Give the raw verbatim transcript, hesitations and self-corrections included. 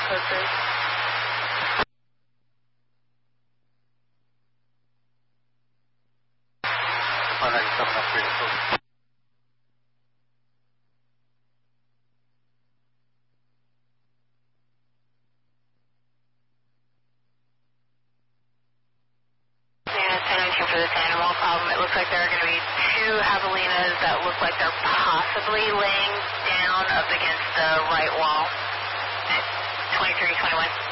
code three. one ninety-seven oh three, code. For this animal problem, it looks like there are going to be two javelinas that look like they're possibly laying down up against the right wall. twenty-three twenty-one.